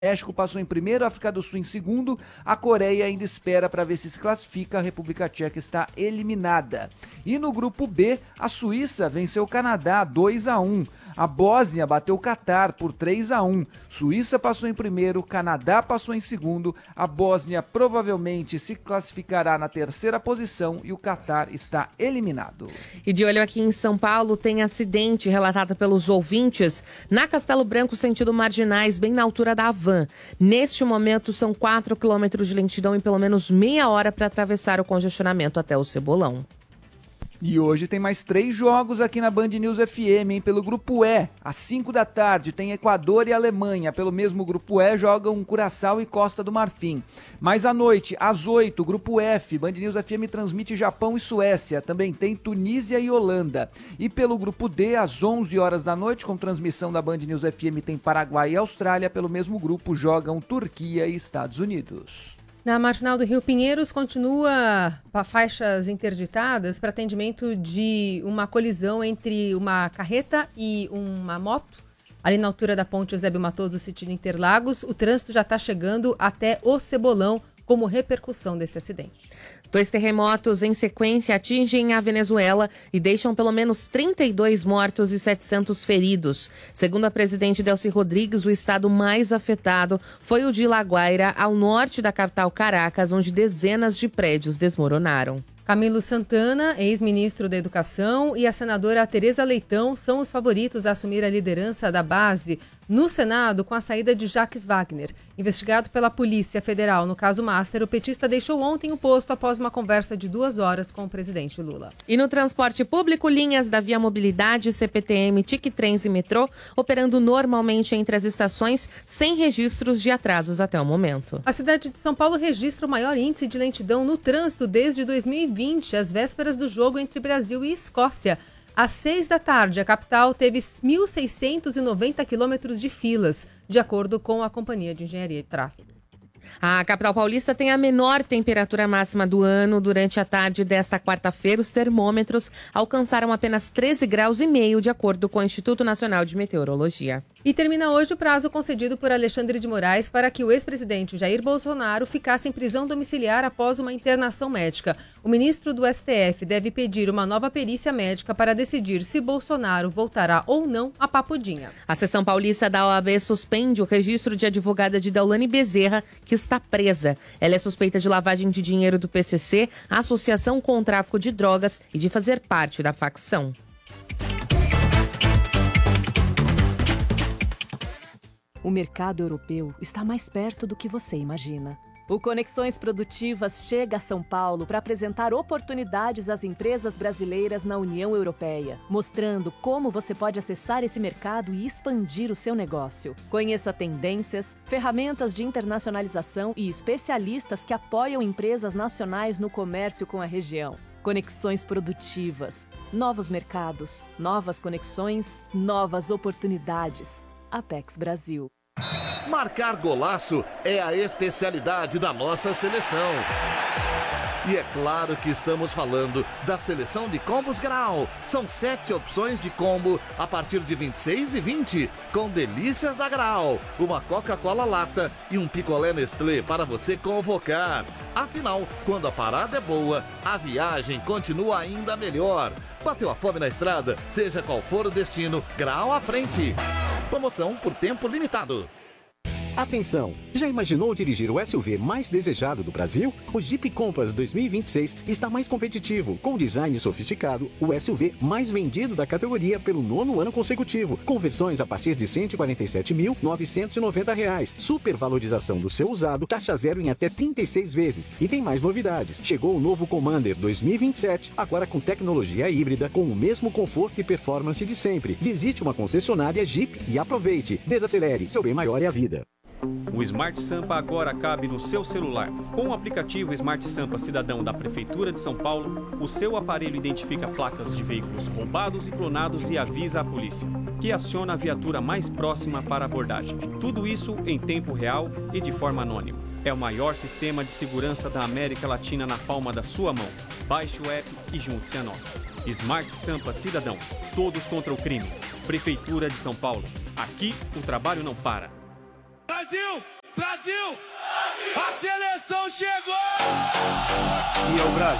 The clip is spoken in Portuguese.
México passou em primeiro, a África do Sul em segundo, a Coreia ainda espera para ver se classifica, a República Tcheca está eliminada. E no grupo B, a Suíça venceu o Canadá 2-1, a Bósnia bateu o Catar por 3-1, Suíça passou em primeiro, Canadá passou em segundo, a Bósnia provavelmente se classificará na terceira posição e o Catar está eliminado. E de olho aqui em São Paulo, tem acidente relatado pelos ouvintes na Castelo Branco, sentido Marginais, bem na altura da Havan. Neste momento, são 4 quilômetros de lentidão e pelo menos meia hora para atravessar o congestionamento até o Cebolão. E hoje tem mais 3 jogos aqui na Band News FM, hein? Pelo Grupo E, às 5 da tarde, tem Equador e Alemanha. Pelo mesmo Grupo E, jogam Curaçao e Costa do Marfim. Mais à noite, às 8, Grupo F, Band News FM transmite Japão e Suécia. Também tem Tunísia e Holanda. E pelo Grupo D, às 11 horas da noite, com transmissão da Band News FM, tem Paraguai e Austrália. Pelo mesmo grupo, jogam Turquia e Estados Unidos. Na Marginal do Rio Pinheiros, continua faixas interditadas para atendimento de uma colisão entre uma carreta e uma moto. Ali na altura da ponte Eusébio Matoso, sentido Interlagos, o trânsito já está chegando até o Cebolão como repercussão desse acidente. 2 terremotos em sequência atingem a Venezuela e deixam pelo menos 32 mortos e 700 feridos. Segundo a presidente Delcy Rodrigues, o estado mais afetado foi o de La Guaira, ao norte da capital Caracas, onde dezenas de prédios desmoronaram. Camilo Santana, ex-ministro da Educação, e a senadora Tereza Leitão são os favoritos a assumir a liderança da base no Senado com a saída de Jacques Wagner. Investigado pela Polícia Federal no caso Master, o petista deixou ontem o posto após uma conversa de 2 horas com o presidente Lula. E no transporte público, linhas da Via Mobilidade, CPTM, Tiquetrens e metrô operando normalmente entre as estações, sem registros de atrasos até o momento. A cidade de São Paulo registra o maior índice de lentidão no trânsito desde 2020, às vésperas do jogo entre Brasil e Escócia. Às 6 da tarde, a capital teve 1.690 quilômetros de filas, de acordo com a Companhia de Engenharia e Tráfego. A capital paulista tem a menor temperatura máxima do ano. Durante a tarde desta quarta-feira, os termômetros alcançaram apenas 13,5 graus, de acordo com o Instituto Nacional de Meteorologia. E termina hoje o prazo concedido por Alexandre de Moraes para que o ex-presidente Jair Bolsonaro ficasse em prisão domiciliar após uma internação médica. O ministro do STF deve pedir uma nova perícia médica para decidir se Bolsonaro voltará ou não à Papudinha. A seção paulista da OAB suspende o registro de advogada de Deolane Bezerra, que está presa. Ela é suspeita de lavagem de dinheiro do PCC, associação com o tráfico de drogas e de fazer parte da facção. O mercado europeu está mais perto do que você imagina. O Conexões Produtivas chega a São Paulo para apresentar oportunidades às empresas brasileiras na União Europeia, mostrando como você pode acessar esse mercado e expandir o seu negócio. Conheça tendências, ferramentas de internacionalização e especialistas que apoiam empresas nacionais no comércio com a região. Conexões Produtivas. Novos mercados, novas conexões, novas oportunidades. Apex Brasil. Marcar golaço é a especialidade da nossa seleção. E é claro que estamos falando da seleção de combos Grau. São 7 opções de combo a partir de 26,20, com delícias da Grau. Uma Coca-Cola lata e um picolé Nestlé para você convocar. Afinal, quando a parada é boa, a viagem continua ainda melhor. Bateu a fome na estrada? Seja qual for o destino, Grau à frente. Promoção por tempo limitado. Atenção! Já imaginou dirigir o SUV mais desejado do Brasil? O Jeep Compass 2026 está mais competitivo, com design sofisticado, o SUV mais vendido da categoria pelo 9º ano consecutivo, com versões a partir de R$ 147.990. Supervalorização do seu usado, taxa zero em até 36 vezes. E tem mais novidades. Chegou o novo Commander 2027, agora com tecnologia híbrida, com o mesmo conforto e performance de sempre. Visite uma concessionária Jeep e aproveite. Desacelere, seu bem maior é a vida. O Smart Sampa agora cabe no seu celular. Com o aplicativo Smart Sampa Cidadão da Prefeitura de São Paulo, o seu aparelho identifica placas de veículos roubados e clonados e avisa a polícia, que aciona a viatura mais próxima para abordagem. Tudo isso em tempo real e de forma anônima. É o maior sistema de segurança da América Latina na palma da sua mão. Baixe o app e junte-se a nós. Smart Sampa Cidadão. Todos contra o crime. Prefeitura de São Paulo. Aqui o trabalho não para. Brasil! Brasil! A seleção chegou! E é o Brasil.